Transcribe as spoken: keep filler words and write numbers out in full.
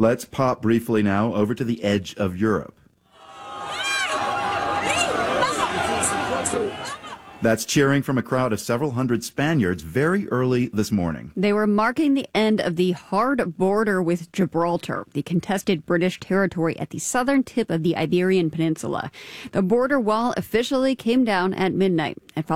Let's pop briefly now over to the edge of Europe. That's cheering from a crowd of several hundred Spaniards very early this morning. They were marking the end of the hard border with Gibraltar, the contested British territory at the southern tip of the Iberian Peninsula. The border wall officially came down at midnight. And